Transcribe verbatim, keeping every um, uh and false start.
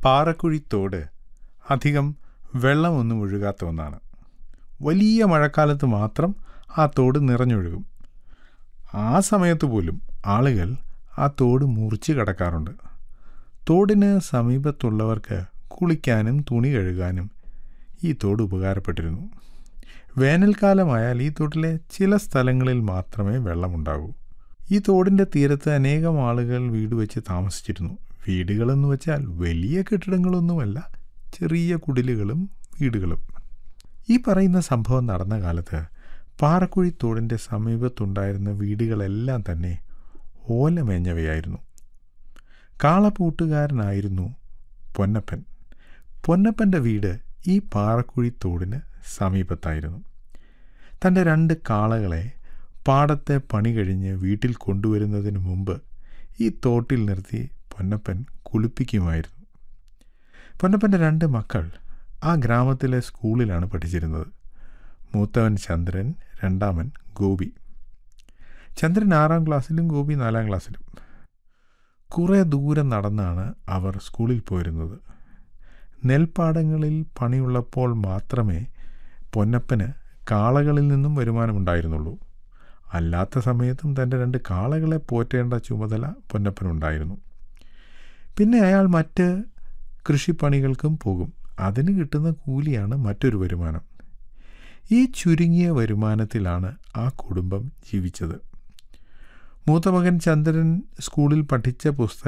പാറക്കുഴിത്തോട് അധികം വെള്ളമൊന്നും ഒഴുകാത്ത ഒന്നാണ്. വലിയ മഴക്കാലത്ത് മാത്രം ആ തോട് നിറഞ്ഞൊഴുകും. ആ സമയത്ത് പോലും ആളുകൾ ആ തോട് മുറിച്ച് കടക്കാറുണ്ട്. തോടിന് സമീപത്തുള്ളവർക്ക് കുളിക്കാനും തുണി കഴുകാനും ഈ തോട് ഉപകാരപ്പെട്ടിരുന്നു. വേനൽക്കാലമായാൽ ഈ തോട്ടിലെ ചില സ്ഥലങ്ങളിൽ മാത്രമേ വെള്ളമുണ്ടാകൂ. ഈ തോടിൻ്റെ തീരത്ത് അനേകം ആളുകൾ വീട് വെച്ച് താമസിച്ചിരുന്നു. വീടുകളെന്ന് വെച്ചാൽ വലിയ കെട്ടിടങ്ങളൊന്നുമല്ല, ചെറിയ കുടിലുകളും വീടുകളും. ഈ പറയുന്ന സംഭവം നടന്ന കാലത്ത് പാറക്കുഴി തോടിൻ്റെ സമീപത്തുണ്ടായിരുന്ന വീടുകളെല്ലാം തന്നെ ഓലമേഞ്ഞവയായിരുന്നു. കാളപൂട്ടുകാരനായിരുന്നു പൊന്നപ്പൻ. പൊന്നപ്പൻ്റെ വീട് ഈ പാറക്കുഴി തോടിന് സമീപത്തായിരുന്നു. തൻ്റെ രണ്ട് കാളകളെ പാടത്തെ പണി കഴിഞ്ഞ് വീട്ടിൽ കൊണ്ടുവരുന്നതിന് മുമ്പ് ഈ തോട്ടിൽ നിർത്തി പൊന്നപ്പൻ കുളിപ്പിക്കുമായിരുന്നു. പൊന്നപ്പൻ്റെ രണ്ട് മക്കൾ ആ ഗ്രാമത്തിലെ സ്കൂളിലാണ് പഠിച്ചിരുന്നത്. മൂത്തവൻ ചന്ദ്രൻ, രണ്ടാമൻ ഗോപി. ചന്ദ്രൻ ആറാം ക്ലാസ്സിലും ഗോപി നാലാം ക്ലാസ്സിലും. കുറേ ദൂരം നടന്നാണ് അവർ സ്കൂളിൽ പോയിരുന്നത്. നെൽപ്പാടങ്ങളിൽ പണിയുള്ളപ്പോൾ മാത്രമേ പൊന്നപ്പന് കാളകളിൽ നിന്നും വരുമാനമുണ്ടായിരുന്നുള്ളൂ. അല്ലാത്ത സമയത്തും തൻ്റെ രണ്ട് കാളകളെ പോറ്റേണ്ട ചുമതല പൊന്നപ്പനുണ്ടായിരുന്നു. പിന്നെ അയാൾ മറ്റ് കൃഷിപ്പണികൾക്കും പോകും. അതിന് കിട്ടുന്ന കൂലിയാണ് മറ്റൊരു വരുമാനം. ഈ ചുരുങ്ങിയ വരുമാനത്തിലാണ് ആ കുടുംബം ജീവിച്ചത്. മൂത്ത മകൻ ചന്ദ്രൻ സ്കൂളിൽ പഠിച്ച പുസ്തകം